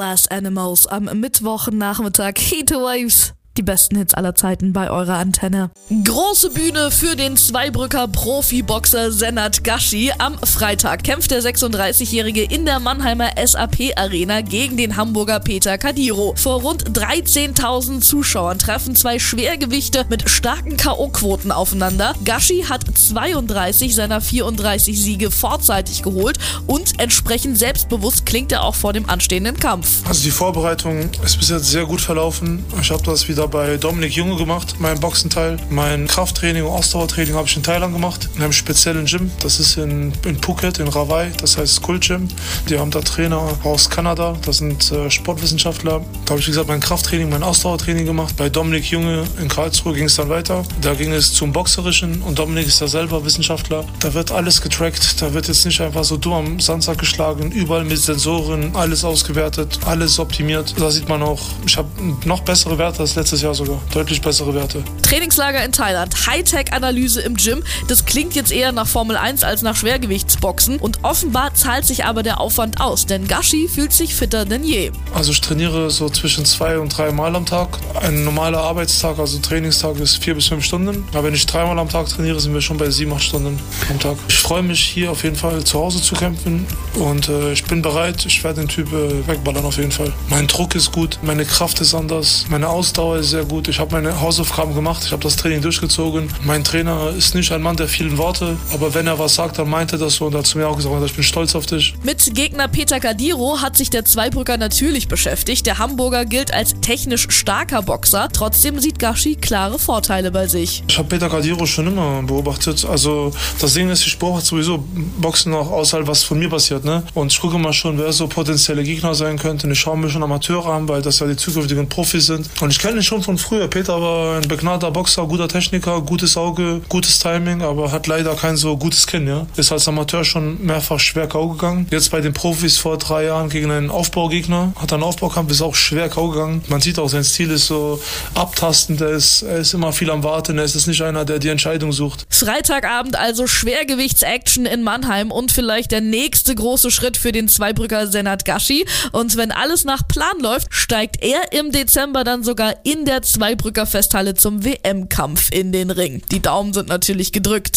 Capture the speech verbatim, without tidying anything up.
Glass Animals am Mittwochnachmittag. Heatwaves. Die besten Hits aller Zeiten bei eurer Antenne. Große Bühne für den Zweibrücker Profiboxer Senat Gashi. Am Freitag kämpft der sechsunddreißigjährige in der Mannheimer S A P Arena gegen den Hamburger Peter Kadiro. Vor rund dreizehntausend Zuschauern treffen zwei Schwergewichte mit starken K O-Quoten aufeinander. Gashi hat zweiunddreißig seiner vierunddreißig Siege vorzeitig geholt und entsprechend selbstbewusst klingt er auch vor dem anstehenden Kampf. Also die Vorbereitung ist bis jetzt sehr gut verlaufen. Ich habe das wieder bei Dominik Junge gemacht, mein Boxenteil. Mein Krafttraining und Ausdauertraining habe ich in Thailand gemacht, in einem speziellen Gym. Das ist in, in Phuket, in Rawai, das heißt Skull Gym. Die haben da Trainer aus Kanada, das sind äh, Sportwissenschaftler. Da habe ich, wie gesagt, mein Krafttraining, mein Ausdauertraining gemacht. Bei Dominik Junge in Karlsruhe ging es dann weiter. Da ging es zum Boxerischen und Dominik ist ja selber Wissenschaftler. Da wird alles getrackt, da wird jetzt nicht einfach so dumm am Sandsack geschlagen, überall mit Sensoren, alles ausgewertet, alles optimiert. Da sieht man auch, ich habe noch bessere Werte als letztes Jahr sogar. Deutlich bessere Werte. Trainingslager in Thailand, Hightech-Analyse im Gym. Das klingt jetzt eher nach Formel eins als nach Schwergewichtsboxen. Und offenbar zahlt sich aber der Aufwand aus, denn Gashi fühlt sich fitter denn je. Also ich trainiere so zwischen zwei und drei Mal am Tag. Ein normaler Arbeitstag, also Trainingstag, ist vier bis fünf Stunden. Aber wenn ich dreimal am Tag trainiere, sind wir schon bei sieben, acht Stunden am Tag. Ich freue mich, hier auf jeden Fall zu Hause zu kämpfen. Und äh, ich bin bereit. Ich werde den Typ äh, wegballern auf jeden Fall. Mein Druck ist gut, meine Kraft ist anders, meine Ausdauer ist sehr gut. Ich habe meine Hausaufgaben gemacht, ich habe das Training durchgezogen. Mein Trainer ist nicht ein Mann der vielen Worte, aber wenn er was sagt, dann meint er das so und hat zu mir auch gesagt, ich bin stolz auf dich. Mit Gegner Peter Kadiro hat sich der Zweibrücker natürlich beschäftigt. Der Hamburger gilt als technisch starker Boxer. Trotzdem sieht Gashi klare Vorteile bei sich. Ich habe Peter Kadiro schon immer beobachtet. Also das Ding ist, ich beobachte sowieso Boxen auch außerhalb, was von mir passiert, ne? Und ich gucke mal schon, wer so potenzielle Gegner sein könnte. Und ich schaue mir schon Amateure an, weil das ja die zukünftigen Profis sind. Und ich kenne ihn schon von früher. Peter war ein begnadeter Boxer, guter Techniker, gutes Auge, gutes Timing, aber hat leider kein so gutes Kinn, ja. Ist als Amateur schon mehrfach schwer K O gegangen. Jetzt bei den Profis vor drei Jahren gegen einen Aufbaugegner, hat er einen Aufbaukampf, ist auch schwer K O gegangen. Man sieht auch, sein Stil ist so abtastend, er ist, er ist immer viel am Warten, er ist nicht einer, der die Entscheidung sucht. Freitagabend also Schwergewichts-Action in Mannheim und vielleicht der nächste große Schritt für den Zweibrücker Senat Gashi. Und wenn alles nach Plan läuft, steigt er im Dezember dann sogar in der Zweibrücker Festhalle zum W M-Kampf in den Ring. Die Daumen sind natürlich gedrückt.